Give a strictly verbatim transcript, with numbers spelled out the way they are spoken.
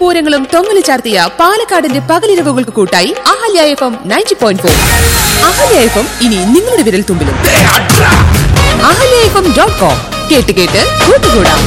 പൂരങ്ങളും തൊങ്ങലു ചാർത്തിയ പാലക്കാടിന്റെ പകലിരവുകൾക്ക് കൂട്ടായി Ahalya F M ninety point four. Ahalya F M ഇനി നിങ്ങളുടെ വിരൽ തുമ്പിലും. Ahalya F M dot com കേട്ട് കേട്ട് കൂട്ടുകൂടാം.